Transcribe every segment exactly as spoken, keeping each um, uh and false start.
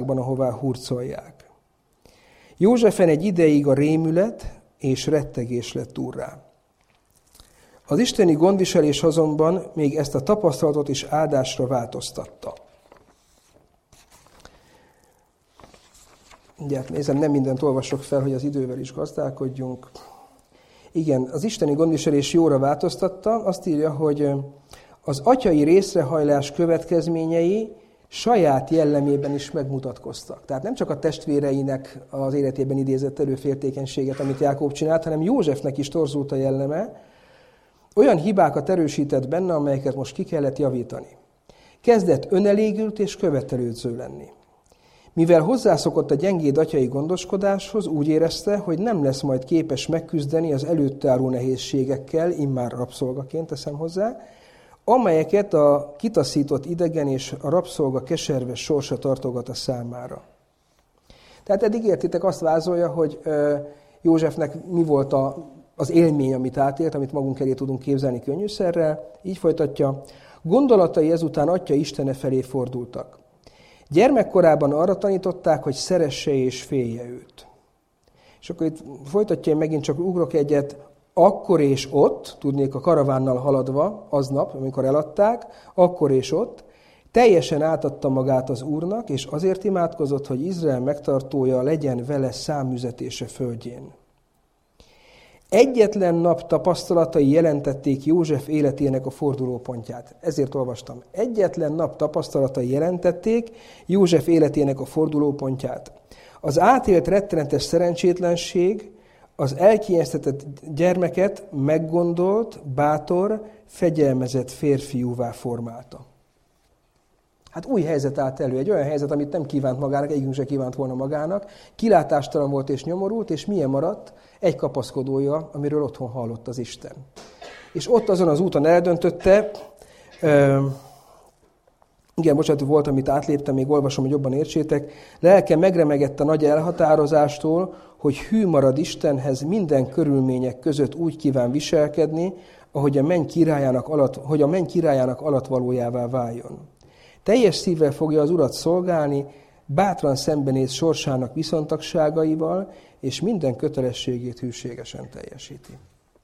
országban, ahová hurcolják. Józsefen egy ideig a rémület és rettegés lett úrrá. Az isteni gondviselés azonban még ezt a tapasztalatot is áldásra változtatta. Ugye, nézem, nem mindent olvasok fel, hogy az idővel is gazdálkodjunk. Igen, az isteni gondviselés jóra változtatta, azt írja, hogy az atyai részrehajlás következményei saját jellemében is megmutatkoztak. Tehát nem csak a testvéreinek az életében idézett előféltékenységet, amit Jákob csinált, hanem Józsefnek is torzult a jelleme, olyan hibákat erősített benne, amelyeket most ki kellett javítani. Kezdett önelégült és követelődző lenni. Mivel hozzászokott a gyengéd atyai gondoskodáshoz, úgy érezte, hogy nem lesz majd képes megküzdeni az előtte álló nehézségekkel, immár rabszolgaként teszem hozzá, amelyeket a kitaszított idegen és a rabszolga keserves sorsa tartogat a számára. Tehát eddig értitek, azt vázolja, hogy Józsefnek mi volt a, az élmény, amit átélt, amit magunk elé tudunk képzelni könnyűszerrel. Így folytatja, gondolatai ezután Atya Istene felé fordultak. Gyermekkorában arra tanították, hogy szeresse és félje őt. És akkor itt folytatja, én megint csak ugrok egyet, akkor és ott, tudnék a karavánnal haladva, aznap, amikor eladták, akkor és ott, teljesen átadta magát az Úrnak, és azért imádkozott, hogy Izrael megtartója legyen vele számüzetése földjén. Egyetlen nap tapasztalatai jelentették József életének a fordulópontját. Ezért olvastam. Egyetlen nap tapasztalatai jelentették József életének a fordulópontját. Az átélt rettenetes szerencsétlenség az elkényeztetett gyermeket meggondolt, bátor, fegyelmezett férfiúvá formálta. Hát új helyzet állt elő, egy olyan helyzet, amit nem kívánt magának, egyikünk se kívánt volna magának, kilátástalan volt és nyomorult, és milyen maradt? Egy kapaszkodója, amiről otthon hallott az Isten. És ott azon az úton eldöntötte, euh, igen, bocsánat, volt, amit átléptem, még olvasom, hogy jobban értsétek, lelke megremegett a nagy elhatározástól, hogy hű marad Istenhez minden körülmények között úgy kíván viselkedni, ahogy a menny királyának alatt, hogy a menny királyának alattvalójává váljon. Teljes szívvel fogja az Urat szolgálni, bátran szembenéz sorsának viszontagságaival, és minden kötelességét hűségesen teljesíti.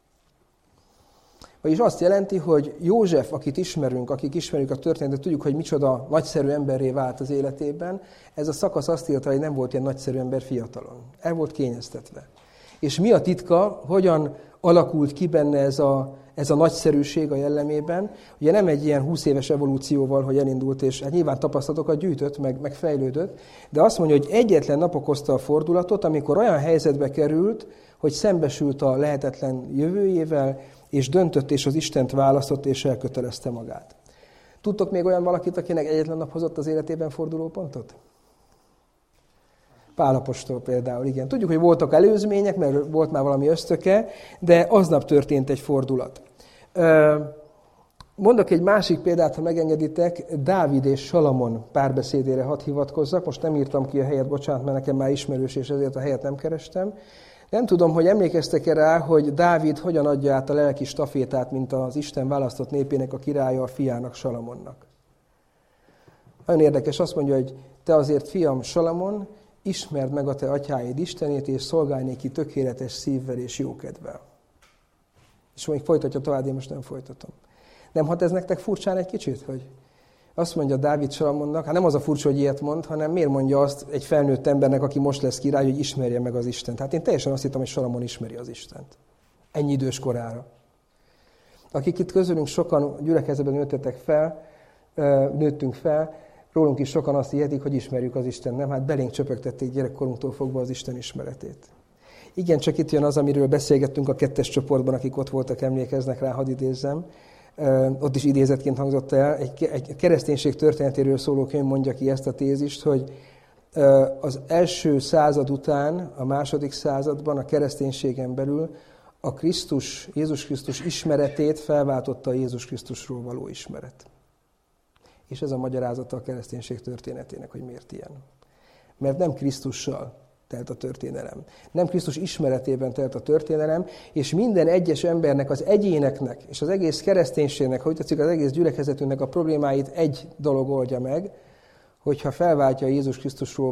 Vagyis azt jelenti, hogy József, akit ismerünk, akik ismerjük a történetet, tudjuk, hogy micsoda nagyszerű emberré vált az életében, ez a szakasz azt írta, hogy nem volt ilyen nagyszerű ember fiatalon. El volt kényeztetve. És mi a titka, hogyan alakult ki benne ez a, ez a nagyszerűség a jellemében? Ugye nem egy ilyen húsz éves evolúcióval, hogy elindult, és hát nyilván tapasztalatokat gyűjtött, meg, meg fejlődött, de azt mondja, hogy egyetlen nap okozta a fordulatot, amikor olyan helyzetbe került, hogy szembesült a lehetetlen jövőjével, és döntött, és az Istent választott, és elkötelezte magát. Tudtok még olyan valakit, akinek egyetlen nap hozott az életében fordulópontot? Pál apostol például, igen. Tudjuk, hogy voltak előzmények, mert volt már valami ösztöke, de aznap történt egy fordulat. Mondok egy másik példát, ha megengeditek, Dávid és Salamon párbeszédére hadd hivatkozzak. Most nem írtam ki a helyet, bocsánat, mert nekem már ismerős, és ezért a helyet nem kerestem. Nem tudom, hogy emlékeztek-e rá, hogy Dávid hogyan adja át a lelki stafétát, mint az Isten választott népének a királya a fiának, Salamonnak. Nagyon érdekes, azt mondja, hogy te azért, fiam Salamon, ismerd meg a te atyáid Istenét, és szolgálj néki tökéletes szívvel és jókedvel. És még folytatja tovább, én most nem folytatom. Nem hat ez nektek furcsán egy kicsit, hogy azt mondja Dávid Salamonnak, hát nem az a furcsa, hogy ilyet mond, hanem miért mondja azt egy felnőtt embernek, aki most lesz király, hogy ismerje meg az Istent. Hát én teljesen azt hittem, hogy Salamon ismeri az Istent. Ennyi idős korára. Akik itt közülünk sokan gyülekezetben nőttetek fel, nőttünk fel, rólunk is sokan azt hihetik, hogy ismerjük az Istent. Nem, hát belénk csöpögtették gyerekkorunktól fogva az Isten ismeretét. Igen, csak itt jön az, amiről beszélgettünk a kettes csoportban, akik ott voltak, emlékeznek rá, hadd idézzem. Ott is idézetként hangzott el, egy, egy kereszténység történetéről szóló könyv mondja ki ezt a tézist, hogy az első század után, a második században, a kereszténységen belül a Krisztus, Jézus Krisztus ismeretét felváltotta a Jézus Krisztusról való ismeret. És ez a magyarázata a kereszténység történetének, hogy miért ilyen. Mert nem Krisztussal telt a történelem. Nem Krisztus ismeretében telt a történelem, és minden egyes embernek, az egyéneknek, és az egész kereszténységnek, hogy tetszik, az egész gyülekezetünknek a problémáit egy dolog oldja meg, hogyha felváltja Jézus Krisztusról